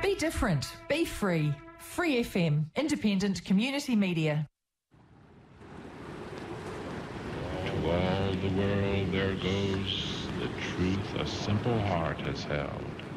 Be different. Be free. Free FM. Independent community media. To all the world there goes the truth a simple heart has held.